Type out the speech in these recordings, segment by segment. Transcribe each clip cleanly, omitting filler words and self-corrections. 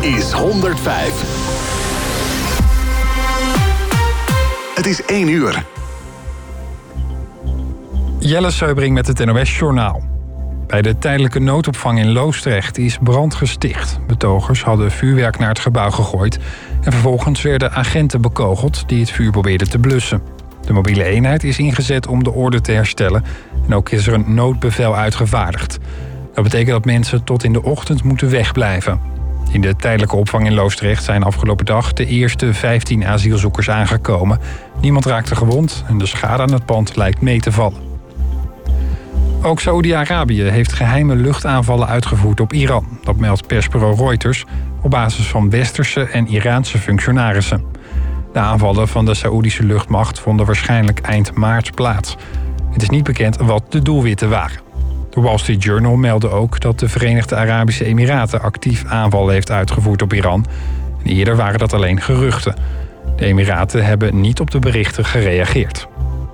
is 105. Het is 1 uur. Jelle Seubring met het NOS Journaal. Bij de tijdelijke noodopvang in Loosdrecht is brand gesticht. Betogers hadden vuurwerk naar het gebouw gegooid en vervolgens werden agenten bekogeld die het vuur probeerden te blussen. De mobiele eenheid is ingezet om de orde te herstellen en ook is er een noodbevel uitgevaardigd. Dat betekent dat mensen tot in de ochtend moeten wegblijven. In de tijdelijke opvang in Loosdrecht zijn afgelopen dag de eerste 15 asielzoekers aangekomen. Niemand raakte gewond en de schade aan het pand lijkt mee te vallen. Ook Saoedi-Arabië heeft geheime luchtaanvallen uitgevoerd op Iran. Dat meldt persbureau Reuters op basis van westerse en Iraanse functionarissen. De aanvallen van de Saoedische luchtmacht vonden waarschijnlijk eind maart plaats. Het is niet bekend wat de doelwitten waren. De Wall Street Journal meldde ook dat de Verenigde Arabische Emiraten actief aanvallen heeft uitgevoerd op Iran. En eerder waren dat alleen geruchten. De Emiraten hebben niet op de berichten gereageerd.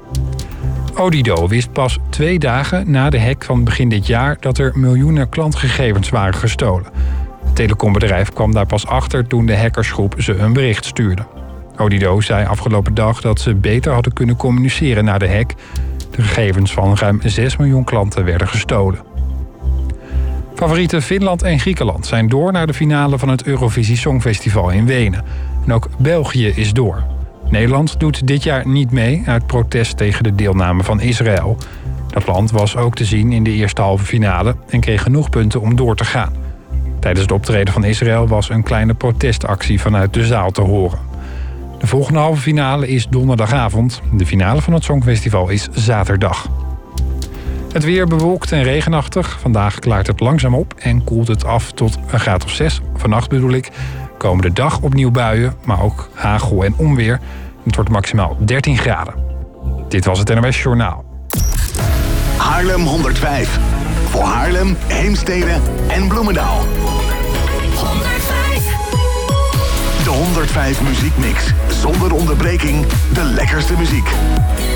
Odido wist pas 2 dagen na de hack van begin dit jaar dat er miljoenen klantgegevens waren gestolen. Het telecombedrijf kwam daar pas achter toen de hackersgroep ze een bericht stuurde. Odido zei afgelopen dag dat ze beter hadden kunnen communiceren na de hack. De gegevens van ruim 6 miljoen klanten werden gestolen. Favorieten Finland en Griekenland zijn door naar de finale van het Eurovisie Songfestival in Wenen. En ook België is door. Nederland doet dit jaar niet mee uit protest tegen de deelname van Israël. Dat land was ook te zien in de eerste halve finale en kreeg genoeg punten om door te gaan. Tijdens het optreden van Israël was een kleine protestactie vanuit de zaal te horen. De volgende halve finale is donderdagavond. De finale van het Songfestival is zaterdag. Het weer bewolkt en regenachtig. Vandaag klaart het langzaam op en koelt het af tot een graad of 6. Vannacht bedoel ik. Komende dag opnieuw buien, maar ook hagel en onweer. Het wordt maximaal 13 graden. Dit was het NOS Journaal. Haarlem 105. Voor Haarlem, Heemstede en Bloemendaal. 105. De 105 muziekmix. Zonder onderbreking de lekkerste muziek.